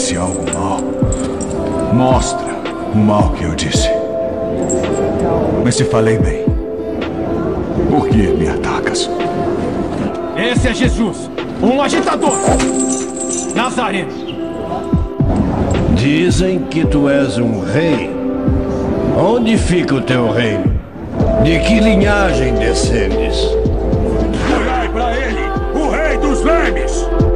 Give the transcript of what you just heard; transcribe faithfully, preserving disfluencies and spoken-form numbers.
disse algo mal, mostra o mal que eu disse. Mas se falei bem, por que me atacas? Esse é Jesus, um agitador nazareno. Dizem que tu és um rei. Onde fica o teu reino? De que linhagem descendes? Olhai para ele, o rei dos vermes!